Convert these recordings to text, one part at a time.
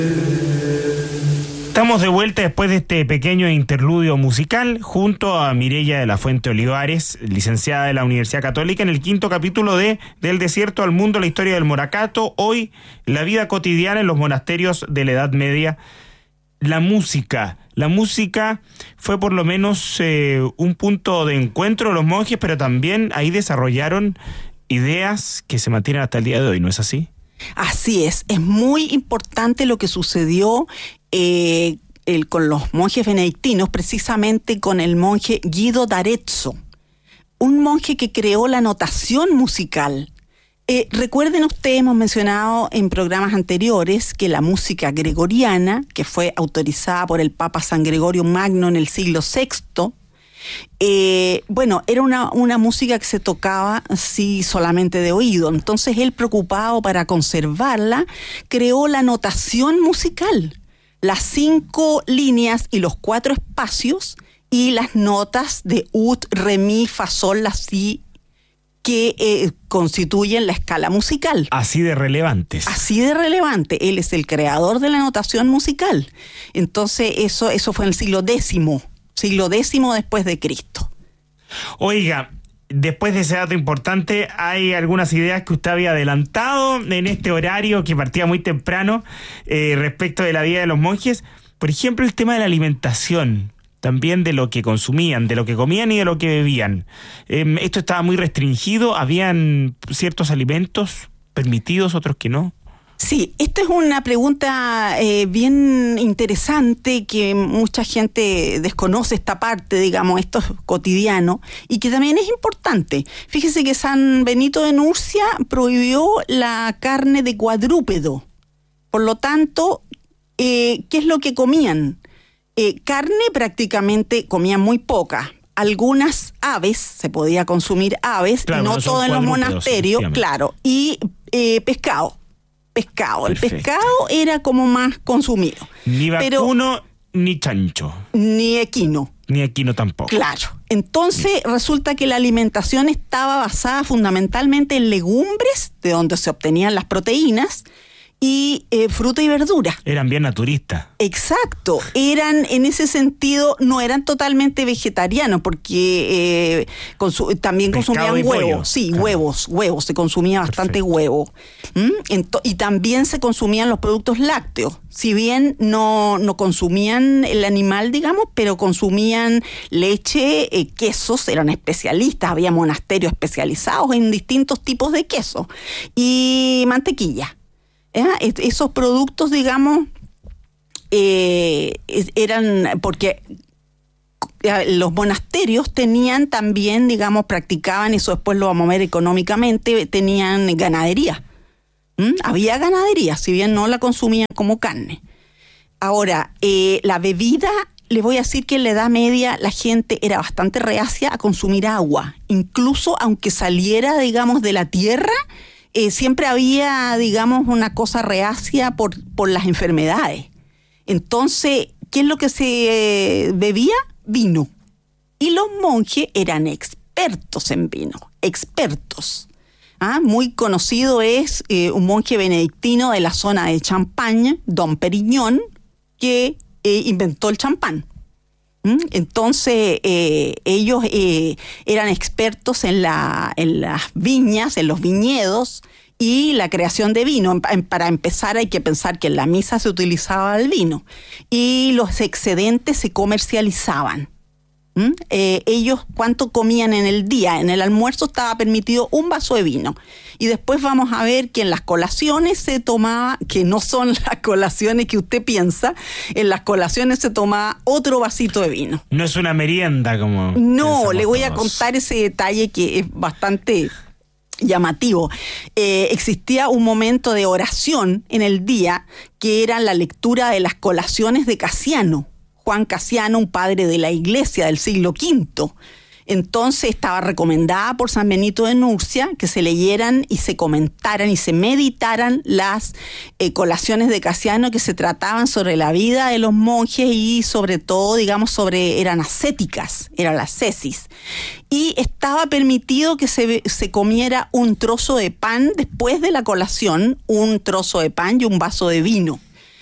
Estamos de vuelta después de este pequeño interludio musical junto a Mireya de la Fuente Olivares, licenciada de la Universidad Católica, en el 5º capítulo de Del Desierto al Mundo, la historia del moracato. Hoy, la vida cotidiana en los monasterios de la Edad Media. La música fue por lo menos un punto de encuentro de los monjes, pero también ahí desarrollaron ideas que se mantienen hasta el día de hoy, ¿no es así? Así es muy importante lo que sucedió con los monjes benedictinos, precisamente con el monje Guido d'Arezzo, un monje que creó la notación musical. Recuerden ustedes, hemos mencionado en programas anteriores que la música gregoriana, que fue autorizada por el Papa San Gregorio Magno en el siglo VI, era una música que se tocaba sí solamente de oído. Entonces él, preocupado para conservarla, creó la notación musical, las 5 líneas y los 4 espacios y las notas de ut, re, mi, fa, sol, la, si, que constituyen la escala musical. Así de relevantes. Así de relevante. Él es el creador de la notación musical. Entonces eso fue en el siglo X después de Cristo. Oiga, después de ese dato importante, hay algunas ideas que usted había adelantado en este horario que partía muy temprano respecto de la vida de los monjes. Por ejemplo, el tema de la alimentación, también de lo que consumían, de lo que comían y de lo que bebían. Esto estaba muy restringido, habían ciertos alimentos permitidos, otros que no. Sí, esta es una pregunta bien interesante, que mucha gente desconoce esta parte, digamos, esto es cotidiano, y que también es importante. Fíjese que San Benito de Nurcia prohibió la carne de cuadrúpedo. Por lo tanto, ¿qué es lo que comían? Carne prácticamente comían muy poca. Algunas aves, se podía consumir aves, claro, no todo en los monasterios, claro, y pescado. El pescado era como más consumido. Ni vacuno, ni chancho. Ni equino. Ni equino tampoco. Claro. Entonces resulta que la alimentación estaba basada fundamentalmente en legumbres, de donde se obtenían las proteínas, y fruta y verdura. Eran bien naturistas. Exacto. Eran, en ese sentido, no eran totalmente vegetarianos, porque también consumían huevos. Sí, claro. Huevos. Se consumía bastante huevo. Y también se consumían los productos lácteos. Si bien no consumían el animal, digamos, pero consumían leche, quesos, eran especialistas. Había monasterios especializados en distintos tipos de queso. Y mantequilla. Esos productos, digamos, eran porque los monasterios tenían también, digamos, practicaban, eso después lo vamos a ver económicamente, tenían ganadería. Había ganadería, si bien no la consumían como carne. Ahora, la bebida, le voy a decir que en la Edad Media la gente era bastante reacia a consumir agua. Incluso aunque saliera, digamos, de la tierra, siempre había, digamos, una cosa reacia por las enfermedades. Entonces, ¿qué es lo que se bebía? Vino. Y los monjes eran expertos en vino, expertos. Muy conocido es un monje benedictino de la zona de Champaña, Don Periñón, que inventó el champán. Entonces ellos eran expertos en las viñas, en los viñedos y la creación de vino. Para empezar, hay que pensar que en la misa se utilizaba el vino y los excedentes se comercializaban. Ellos, ¿cuánto comían en el día? En el almuerzo estaba permitido un vaso de vino, y después vamos a ver que en las colaciones se tomaba, que no son las colaciones que usted piensa, en las colaciones se tomaba otro vasito de vino. No es una merienda como... No, le voy a contar ese detalle que es bastante llamativo. Existía un momento de oración en el día, que era la lectura de las colaciones de Casiano. Juan Casiano, un padre de la Iglesia del siglo V. Entonces estaba recomendada por San Benito de Nurcia que se leyeran y se comentaran y se meditaran las colaciones de Casiano, que se trataban sobre la vida de los monjes y sobre todo, digamos, eran ascéticas, era la ascesis. Y estaba permitido que se comiera un trozo de pan después de la colación, un trozo de pan y un vaso de vino.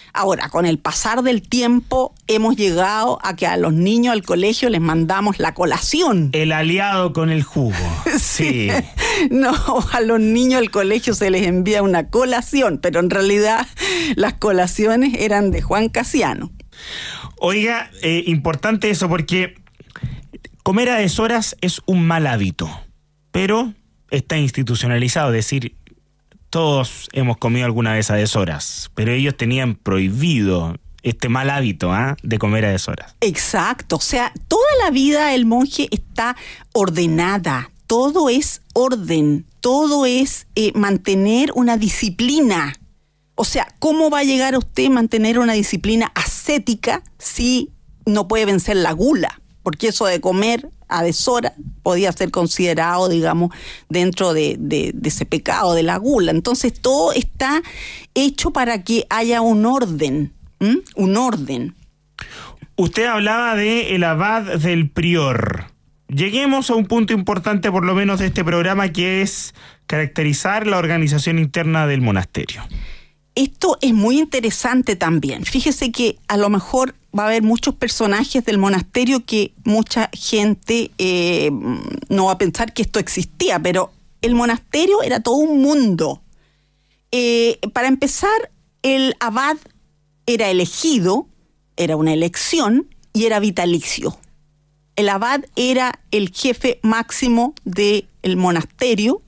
Ahora, con el pasar del tiempo, hemos llegado a que a los niños al colegio les mandamos la colación. El aliado con el jugo. Sí. No, a los niños al colegio se les envía una colación, pero en realidad las colaciones eran de Juan Casiano. Oiga, importante eso porque comer a deshoras es un mal hábito, pero está institucionalizado, es decir, todos hemos comido alguna vez a deshoras, pero ellos tenían prohibido este mal hábito de comer a deshoras. Exacto, o sea, toda la vida del monje está ordenada, todo es orden, todo es mantener una disciplina. O sea, ¿cómo va a llegar a usted a mantener una disciplina ascética si no puede vencer la gula? Porque eso de comer a deshora podía ser considerado, digamos, dentro de ese pecado de la gula. Entonces todo está hecho para que haya un orden, un orden. Usted hablaba de el abad del prior. Lleguemos a un punto importante, por lo menos de este programa, que es caracterizar la organización interna del monasterio. Esto es muy interesante también. Fíjese que a lo mejor va a haber muchos personajes del monasterio que mucha gente no va a pensar que esto existía, pero el monasterio era todo un mundo. Para empezar, el abad era elegido, era una elección y era vitalicio. El abad era el jefe máximo del monasterio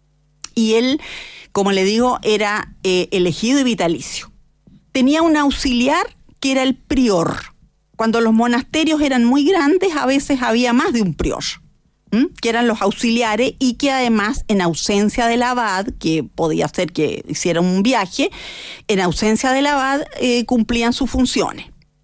y él, como le digo, era elegido y vitalicio. Tenía un auxiliar que era el prior. Cuando los monasterios eran muy grandes, a veces había más de un prior, que eran los auxiliares y que además, en ausencia del abad, que podía ser que hiciera un viaje, en ausencia del abad cumplían sus funciones.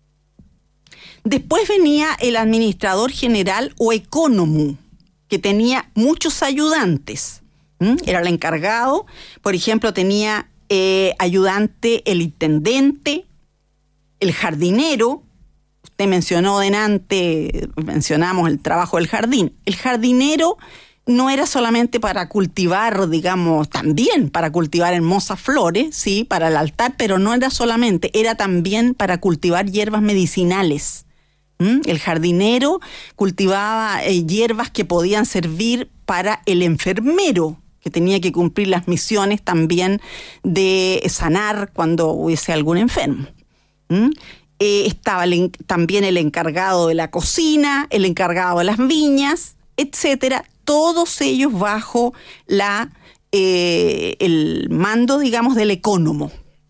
Después venía el administrador general o ecónomo, que tenía muchos ayudantes. Era el encargado, por ejemplo, tenía ayudante el intendente, el jardinero. Usted mencionó mencionamos el trabajo del jardín. El jardinero no era solamente para cultivar, digamos, también para cultivar hermosas flores, sí, para el altar, pero no era solamente, era también para cultivar hierbas medicinales. El jardinero cultivaba hierbas que podían servir para el enfermero, que tenía que cumplir las misiones también de sanar cuando hubiese algún enfermo. Estaba también el encargado de la cocina, el encargado de las viñas, etcétera, todos ellos bajo el mando, digamos, del ecónomo.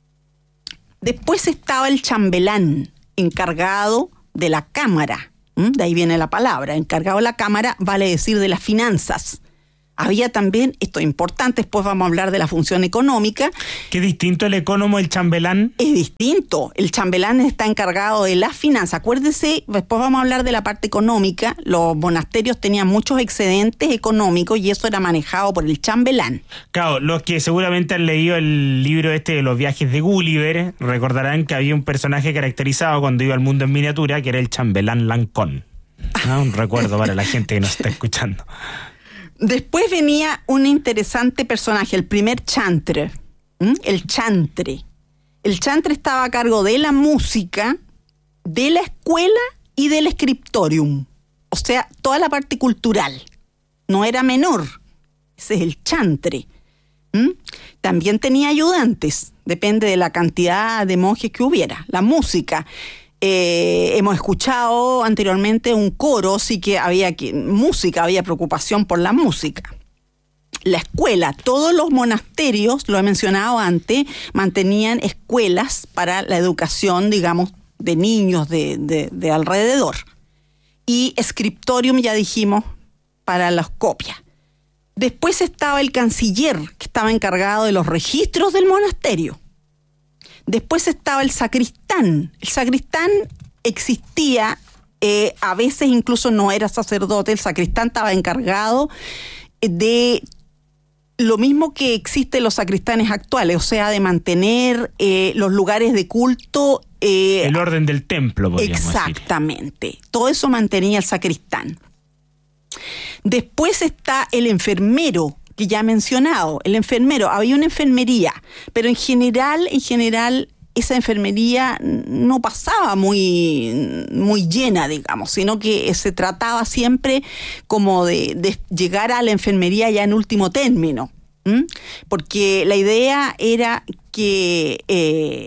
Después estaba el chambelán, encargado de la cámara, de ahí viene la palabra, encargado de la cámara vale decir de las finanzas. Había también, esto es importante, después vamos a hablar de la función económica. ¿Qué distinto el ecónomo del chambelán? Es distinto, el chambelán está encargado de las finanzas. Acuérdese, después vamos a hablar de la parte económica, los monasterios tenían muchos excedentes económicos y eso era manejado por el chambelán. Claro, los que seguramente han leído el libro de los viajes de Gulliver, recordarán que había un personaje caracterizado cuando iba al mundo en miniatura, que era el chambelán Lancón. Un recuerdo para la gente que nos está escuchando. Después venía un interesante personaje, el primer chantre, el chantre. El chantre estaba a cargo de la música, de la escuela y del scriptorium. O sea, toda la parte cultural. No era menor. Ese es el chantre. También tenía ayudantes. Depende de la cantidad de monjes que hubiera. La música. Hemos escuchado anteriormente un coro, sí que había música, había preocupación por la música. La escuela, todos los monasterios, lo he mencionado antes, mantenían escuelas para la educación, digamos, de niños de alrededor. Y scriptorium, ya dijimos, para las copias. Después estaba el canciller, que estaba encargado de los registros del monasterio. Después estaba el sacristán. El sacristán existía, a veces incluso no era sacerdote, el sacristán estaba encargado de lo mismo que existen los sacristanes actuales, o sea, de mantener los lugares de culto. El orden del templo, podríamos decir. Exactamente. Todo eso mantenía el sacristán. Después está el enfermero, que ya he mencionado. El enfermero, había una enfermería, pero en general esa enfermería no pasaba muy llena, digamos, sino que se trataba siempre como de llegar a la enfermería ya en último término, porque la idea era que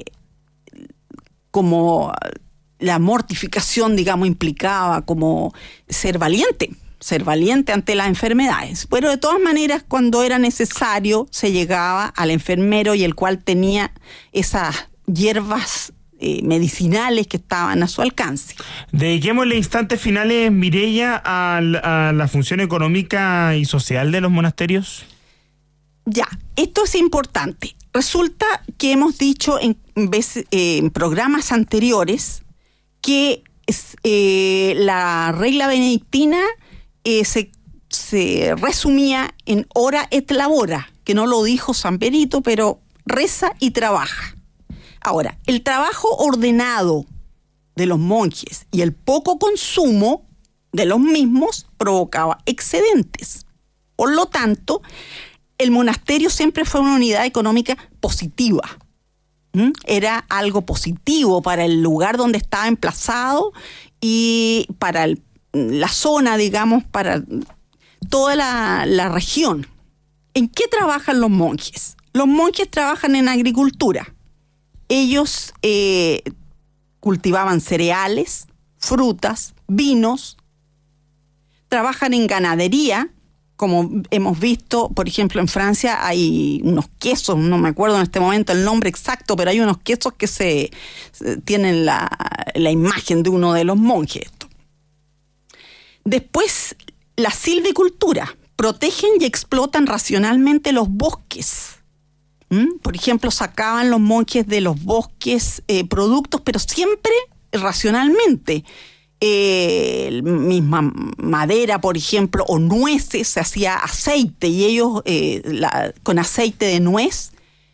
como la mortificación, digamos, implicaba como ser valiente ante las enfermedades. Pero de todas maneras, cuando era necesario, se llegaba al enfermero y el cual tenía esas hierbas medicinales que estaban a su alcance. Dediquémosle instantes finales, Mireya, a la función económica y social de los monasterios. Ya, esto es importante. Resulta que hemos dicho en programas anteriores que la regla benedictina se resumía en ora et labora, que no lo dijo San Benito, pero reza y trabaja. Ahora, el trabajo ordenado de los monjes y el poco consumo de los mismos provocaba excedentes. Por lo tanto, el monasterio siempre fue una unidad económica positiva. Era algo positivo para el lugar donde estaba emplazado y para la zona, digamos, para toda la región. ¿En qué trabajan los monjes? Los monjes trabajan en agricultura. Ellos cultivaban cereales, frutas, vinos, trabajan en ganadería. Como hemos visto, por ejemplo, en Francia hay unos quesos, no me acuerdo en este momento el nombre exacto, pero hay unos quesos que tienen la imagen de uno de los monjes. Después, la silvicultura. Protegen y explotan racionalmente los bosques. Por ejemplo, sacaban los monjes de los bosques productos, pero siempre racionalmente. Misma madera, por ejemplo, o nueces, se hacía aceite y ellos con aceite de nuez,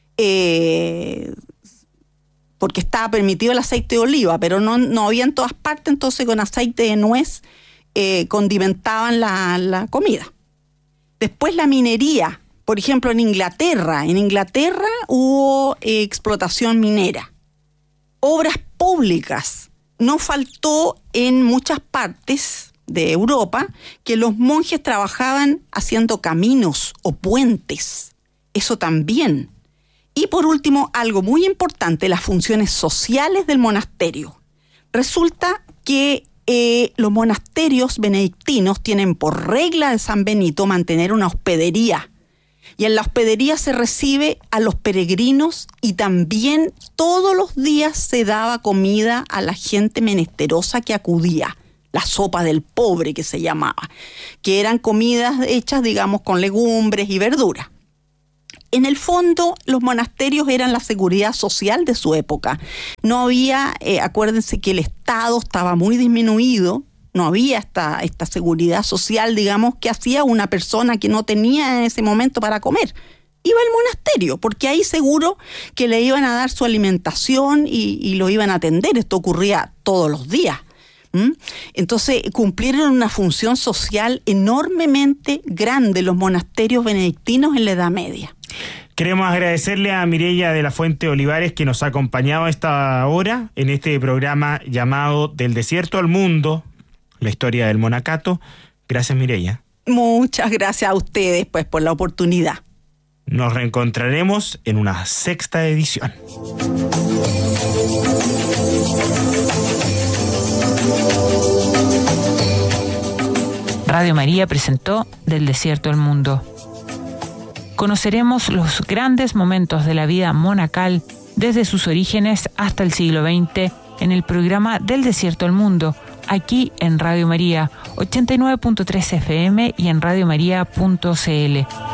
porque estaba permitido el aceite de oliva, pero no había en todas partes, entonces con aceite de nuez condimentaban la comida. Después la minería, por ejemplo en Inglaterra hubo explotación minera. Obras públicas. No faltó en muchas partes de Europa que los monjes trabajaban haciendo caminos o puentes. Eso también. Y por último, algo muy importante, las funciones sociales del monasterio. Resulta que los monasterios benedictinos tienen por regla de San Benito mantener una hospedería. Y en la hospedería se recibe a los peregrinos y también todos los días se daba comida a la gente menesterosa que acudía. La sopa del pobre que se llamaba, que eran comidas hechas, digamos, con legumbres y verduras. En el fondo, los monasterios eran la seguridad social de su época. No había, acuérdense que el Estado estaba muy disminuido, no había esta seguridad social, digamos, que hacía una persona que no tenía en ese momento para comer. Iba al monasterio, porque ahí seguro que le iban a dar su alimentación y lo iban a atender. Esto ocurría todos los días. Entonces, cumplieron una función social enormemente grande los monasterios benedictinos en la Edad Media. Queremos agradecerle a Mireya de la Fuente Olivares que nos ha acompañado a esta hora en este programa llamado Del Desierto al Mundo, la historia del monacato. Gracias, Mireya. Muchas gracias a ustedes, pues, por la oportunidad. Nos reencontraremos en una sexta edición. Radio María presentó Del Desierto al Mundo. Conoceremos los grandes momentos de la vida monacal desde sus orígenes hasta el siglo XX en el programa Del Desierto al Mundo, aquí en Radio María, 89.3 FM y en radiomaria.cl.